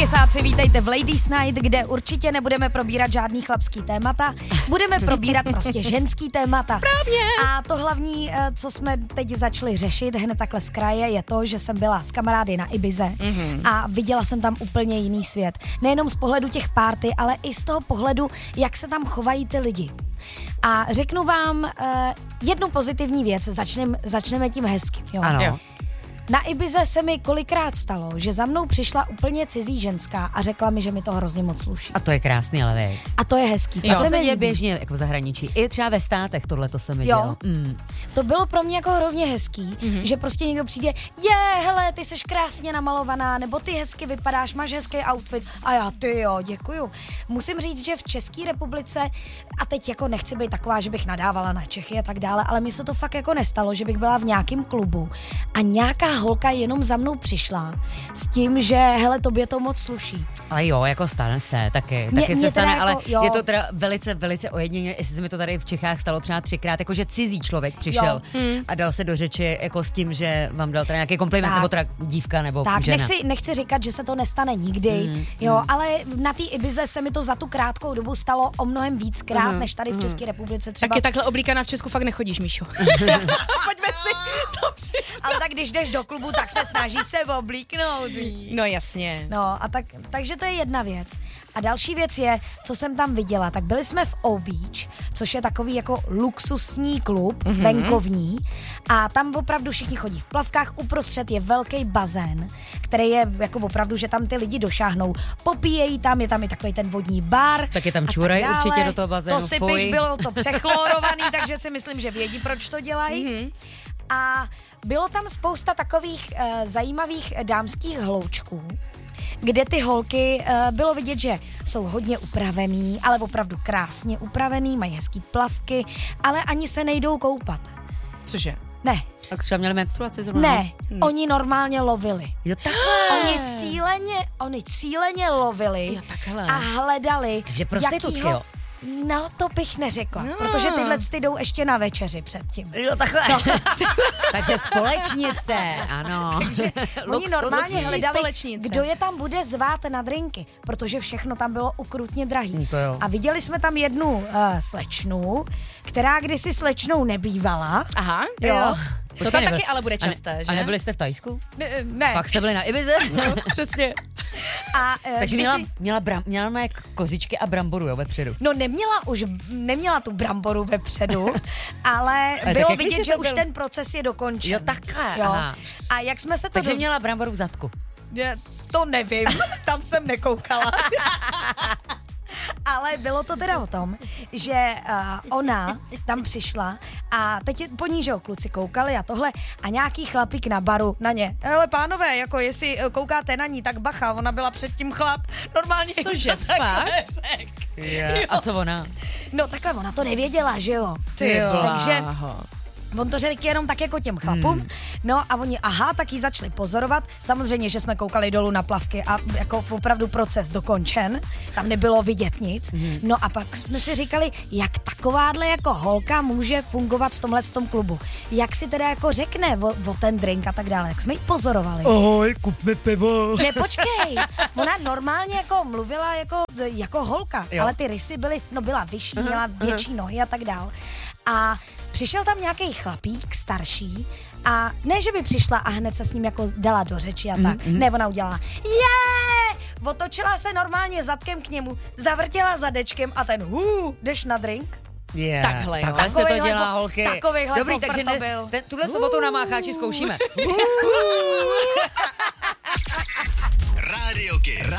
Kesáci, vítejte v Ladies Night, kde určitě nebudeme probírat žádný chlapský témata, budeme probírat prostě ženský témata. Správně. A to hlavní, co jsme teď začali řešit hned takhle z kraje, je to, že jsem byla s kamarády na Ibize a viděla jsem tam úplně jiný svět. Nejenom z pohledu těch party, ale i z toho pohledu, jak se tam chovají ty lidi. A řeknu vám jednu pozitivní věc, začneme tím hezkým. Jo? Ano. Jo. Na Ibize se mi kolikrát stalo, že za mnou přišla úplně cizí ženská a řekla mi, že mi to hrozně moc sluší. A to je krásný, ale vej. A to je hezký. To se mi děje běžně jako v zahraničí. I třeba ve státech tohle to se mi dělo. To bylo pro mě jako hrozně hezký, že prostě někdo přijde, hele, ty seš krásně namalovaná, nebo ty hezky vypadáš, máš hezký outfit. A já, ty jo, děkuju. Musím říct, že v České republice, a teď jako nechci být taková, že bych nadávala na Čechy a tak dále, ale mi se to fakt jako nestalo, že bych byla v nějakém klubu a nějaká holka jenom za mnou přišla s tím, že hele, tobě to moc sluší. Ale jo, jako stane se, taky se stane, jako, ale jo. Je to teda velice, velice ojedinělé, jestli se mi to tady v Čechách stalo třeba 3krát, jako že cizí člověk přišel a dal se do řeči jako s tím, že vám dal teda nějaký kompliment, nebo teda dívka nebo tak, žena. Nechci říkat, že se to nestane nikdy, jo, ale na té Ibize se mi to za tu krátkou dobu stalo o mnohem víckrát, než tady v České republice třeba. Taky takhle oblíkaná v Česku fakt nechodíš, Míšo. Pojďme si to přiznat. Ale tak když jdeš do klubu, tak se snaží se oblíknout, víš. No jasně. No a takže to je jedna věc. A další věc je, co jsem tam viděla, tak byli jsme v O-Beach, což je takový jako luxusní klub, venkovní, a tam opravdu všichni chodí v plavkách, uprostřed je velký bazén, který je jako opravdu, že tam ty lidi došáhnou, popíjejí tam, je tam i takový ten vodní bar. Tak je tam čuraj určitě do toho bazénu, to si píš, bylo to přechlorovaný, takže si myslím, že vědí, proč to dělají. A bylo tam spousta takových zajímavých dámských hloučků, kde ty holky bylo vidět, že jsou hodně upravený, ale opravdu krásně upravený, mají hezký plavky, ale ani se nejdou koupat. Cože? Ne. Tak třeba měli menstruaci zrovna? Ne, oni normálně lovili. Jo, takhle. Oni cíleně lovili a hledali. Takže prostitutky, jo? No, to bych neřekla, protože tyhle jdou ještě na večeři předtím. Jo, takhle. No. Takže společnice, ano. Takže oni normálně hledali, kdo je tam bude zvát na drinky, protože všechno tam bylo ukrutně drahý. A viděli jsme tam jednu slečnu, která kdysi slečnou nebývala. Aha, jo. To tam taky ale bude časté, že? A nebyli jste v Tajsku? Ne. Pak jste byli na Ibize? No, přesně. Takže měla mé kozičky a bramboru, jo, vepředu. No neměla tu bramboru vepředu, ale bylo vidět, že už ten proces je dokončen. Jo, takhle. Jo. A jak jsme se to Takže měla bramboru v zadku. To nevím, tam jsem nekoukala. Ale bylo to teda o tom, že ona tam přišla a teď po ní, že kluci koukali a tohle a nějaký chlapík na baru na ně. Ale pánové, jako jestli koukáte na ní, tak bacha, ona byla předtím chlap. Normálně. Cože, fakt? A co ona? No takhle, ona to nevěděla, že jo? Takže on to řekl jenom tak jako těm chlapům, no a oni, tak jí začali pozorovat, samozřejmě, že jsme koukali dolů na plavky a jako opravdu proces dokončen, tam nebylo vidět nic, no a pak jsme si říkali, jak takováhle jako holka může fungovat v tomhle tom klubu, jak si teda jako řekne o ten drink a tak dále, jak jsme jí pozorovali. Ahoj, kupme pivo. Ne, počkej, ona normálně jako mluvila jako holka, ale ty rysy byly, byla vyšší, měla větší nohy a tak dále. A přišel tam nějaký chlapík starší a ne, že by přišla a hned se s ním jako dala do řeči a tak. Ne, ona udělala otočila se normálně zadkem k němu, zavrtěla zadečkem a ten jdeš na drink? Takhle, jo. Takhle se to dělá, holky. Dobrý, takže tuhle sobotu na Mácháči zkoušíme. Radio Kids.